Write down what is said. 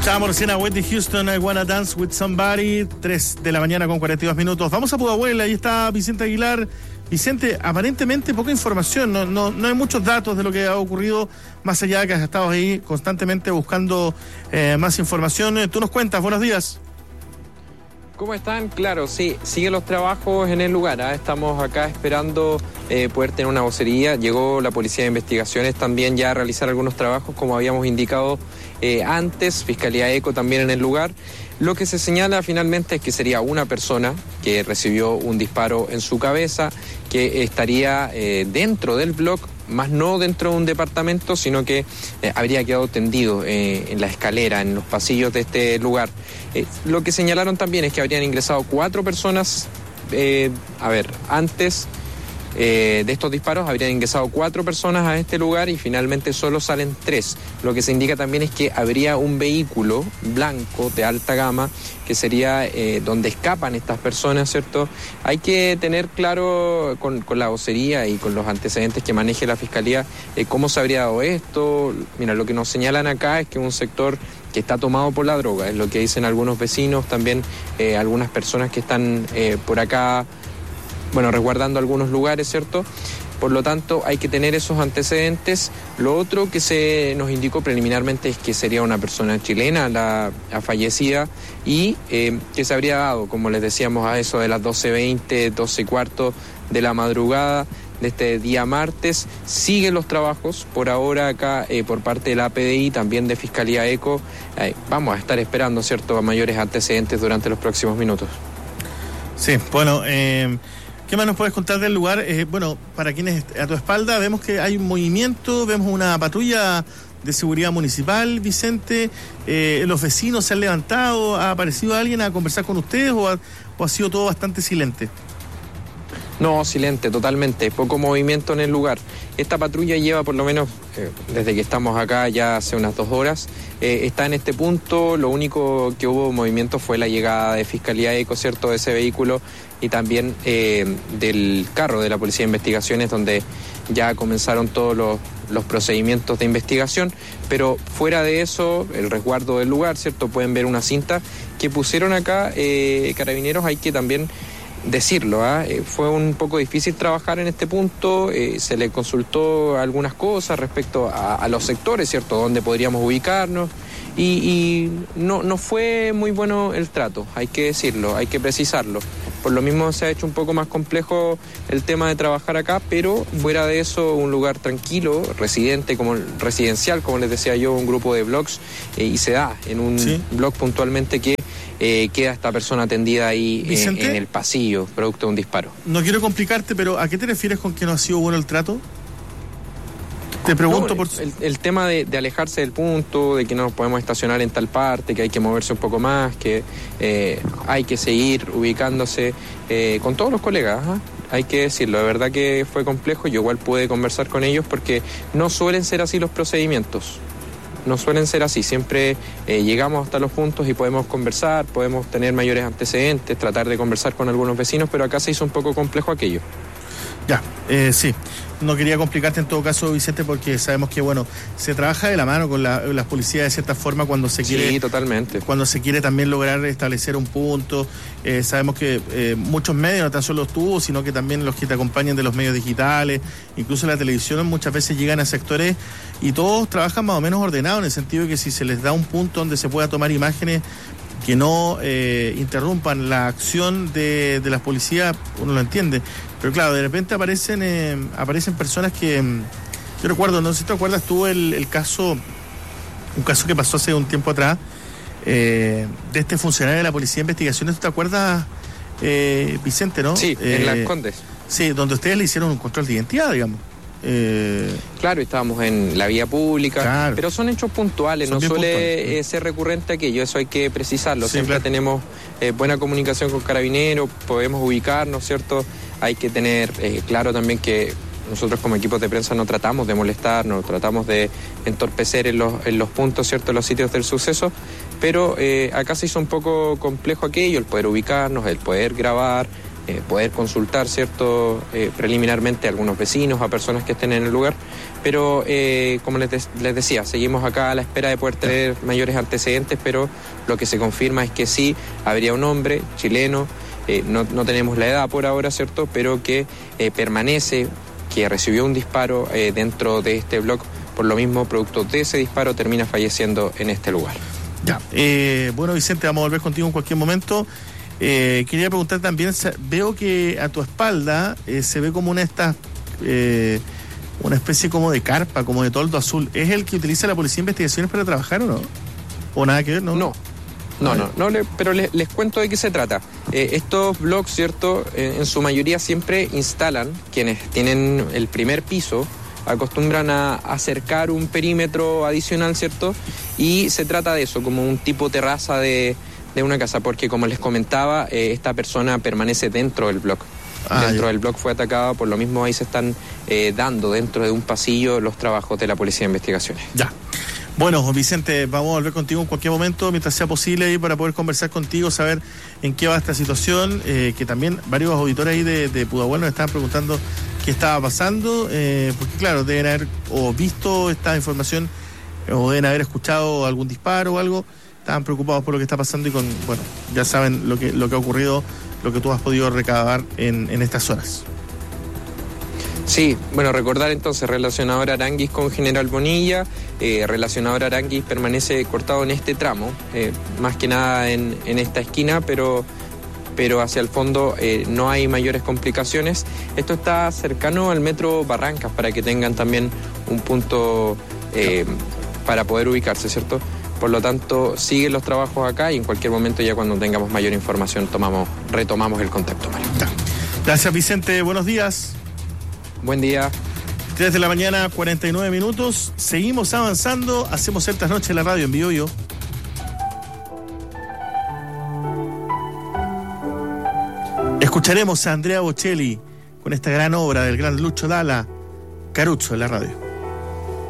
Escuchábamos recién a Whitney Houston, I Wanna Dance With Somebody, 3 de la mañana con 42 minutos. Vamos a Pudahuel, ahí está Vicente Aguilar. Vicente, aparentemente poca información, no hay muchos datos de lo que ha ocurrido, más allá de que has estado ahí constantemente buscando más información. Tú nos cuentas, buenos días. ¿Cómo están? Claro, sí, siguen los trabajos en el lugar, ¿eh? Estamos acá esperando poder tener una vocería. Llegó la Policía de Investigaciones también ya a realizar algunos trabajos, como habíamos indicado antes, Fiscalía ECO también en el lugar. Lo que se señala finalmente es que sería una persona que recibió un disparo en su cabeza, que estaría dentro del bloque, más no dentro de un departamento, sino que habría quedado tendido en la escalera, en los pasillos de este lugar. Lo que señalaron también es que habrían ingresado 4 personas, antes de estos disparos habrían ingresado 4 personas a este lugar y finalmente solo salen 3. Lo que se indica también es que habría un vehículo blanco de alta gama que sería donde escapan estas personas, ¿cierto? Hay que tener claro con la vocería y con los antecedentes que maneje la Fiscalía cómo se habría dado esto. Mira, lo que nos señalan acá es que es un sector que está tomado por la droga, es lo que dicen algunos vecinos, también algunas personas que están por acá, resguardando algunos lugares, ¿cierto? Por lo tanto, hay que tener esos antecedentes. Lo otro que se nos indicó preliminarmente es que sería una persona chilena, la fallecida, y que se habría dado, como les decíamos, a eso de las 12:20, 12:15 de la madrugada de este día martes. Siguen los trabajos por ahora acá por parte de la APDI, también de Fiscalía ECO. Vamos a estar esperando, ¿cierto?, a mayores antecedentes durante los próximos minutos. Sí, bueno, ¿qué más nos puedes contar del lugar? Para quienes a tu espalda vemos que hay un movimiento, vemos una patrulla de seguridad municipal, Vicente. ¿Los vecinos se han levantado? ¿Ha aparecido alguien a conversar con ustedes o ha sido todo bastante silente? No, silente, totalmente. Poco movimiento en el lugar. Esta patrulla lleva por lo menos, desde que estamos acá ya hace unas 2 horas, está en este punto. Lo único que hubo movimiento fue la llegada de Fiscalía ECO, ¿cierto?, de ese vehículo, y también del carro de la Policía de Investigaciones, donde ya comenzaron todos los procedimientos de investigación. Pero fuera de eso, el resguardo del lugar, ¿cierto? Pueden ver una cinta que pusieron acá Carabineros. Hay que también decirlo, fue un poco difícil trabajar en este punto. Se le consultó algunas cosas respecto a los sectores, ¿cierto?, donde podríamos ubicarnos, y no fue muy bueno el trato, hay que decirlo, hay que precisarlo. Por lo mismo se ha hecho un poco más complejo el tema de trabajar acá, pero fuera de eso, un lugar tranquilo, residencial, como les decía yo, un grupo de blogs, y se da en un blog puntualmente que queda esta persona atendida ahí en el pasillo, producto de un disparo. No quiero complicarte, pero ¿a qué te refieres con que no ha sido bueno el trato? Te pregunto por... El tema de alejarse del punto, de que no nos podemos estacionar en tal parte, que hay que moverse un poco más, que hay que seguir ubicándose con todos los colegas, hay que decirlo, de verdad que fue complejo. Yo igual pude conversar con ellos porque no suelen ser así los procedimientos. No suelen ser así, siempre llegamos hasta los puntos y podemos conversar, podemos tener mayores antecedentes, tratar de conversar con algunos vecinos, pero acá se hizo un poco complejo aquello. Ya, sí. No quería complicarte en todo caso, Vicente, porque sabemos que, se trabaja de la mano con las policías de cierta forma cuando se quiere... Sí, totalmente. Cuando se quiere también lograr establecer un punto. Sabemos que muchos medios, no tan solo tú, sino que también los que te acompañan de los medios digitales, incluso la televisión, muchas veces llegan a sectores y todos trabajan más o menos ordenados, en el sentido de que si se les da un punto donde se pueda tomar imágenes que no interrumpan la acción de las policías, uno lo entiende. Pero claro, de repente aparecen personas que... yo recuerdo, no sé si te acuerdas tú un caso que pasó hace un tiempo atrás, de este funcionario de la Policía de Investigaciones. ¿Tú te acuerdas, Vicente, no? Sí, en Las Condes. Sí, donde ustedes le hicieron un control de identidad, digamos. Claro, estábamos en la vía pública, claro, pero son hechos puntuales, no suele ser recurrente aquello, eso hay que precisarlo. Sí, siempre tenemos buena comunicación con Carabineros, podemos ubicarnos, ¿cierto? Hay que tener claro también que nosotros como equipos de prensa no tratamos de molestar, no tratamos de entorpecer en los puntos, ¿cierto?, en los sitios del suceso, pero acá se hizo un poco complejo aquello, el poder ubicarnos, el poder grabar, poder consultar, ¿cierto?, preliminarmente a algunos vecinos, a personas que estén en el lugar. pero como les decía, seguimos acá a la espera de poder tener mayores antecedentes, pero lo que se confirma es que sí, habría un hombre chileno, no tenemos la edad por ahora, ¿cierto?, pero que permanece, que recibió un disparo dentro de este bloque. Por lo mismo, producto de ese disparo, termina falleciendo en este lugar. Ya. Bueno, Vicente, vamos a volver contigo en cualquier momento. Quería preguntar también, veo que a tu espalda se ve como una especie como de carpa, como de toldo azul. ¿Es el que utiliza la Policía de Investigaciones para trabajar o no? ¿O nada que ver? No, pero les cuento de qué se trata. Estos blogs, ¿cierto?, en su mayoría siempre instalan, quienes tienen el primer piso, acostumbran a acercar un perímetro adicional, ¿cierto? Y se trata de eso, como un tipo terraza de una casa, porque como les comentaba, esta persona permanece dentro del bloque. Del bloque fue atacado, por lo mismo ahí se están dando dentro de un pasillo los trabajos de la Policía de Investigaciones. Ya. Bueno, Vicente, vamos a volver contigo en cualquier momento, mientras sea posible, ahí para poder conversar contigo, saber en qué va esta situación, que también varios auditores ahí de Pudahuel nos estaban preguntando qué estaba pasando, porque claro, deben haber o visto esta información o deben haber escuchado algún disparo o algo, estaban preocupados por lo que está pasando y ya saben lo que ha ocurrido, lo que tú has podido recabar en estas horas. Sí, bueno, recordar entonces, relacionador Aranguis con General Bonilla, relacionador Aranguis permanece cortado en este tramo, más que nada en esta esquina, pero hacia el fondo no hay mayores complicaciones. Esto está cercano al metro Barrancas, para que tengan también un punto para poder ubicarse, ¿cierto? Por lo tanto, siguen los trabajos acá y en cualquier momento, ya cuando tengamos mayor información, retomamos el contacto, Mario. Gracias, Vicente. Buenos días. Buen día. 3 de la mañana, 49 minutos. Seguimos avanzando. Hacemos Celtas Noche en la radio en Biobío. Escucharemos a Andrea Bocelli con esta gran obra del gran Lucho Dalla, Carucho en la radio.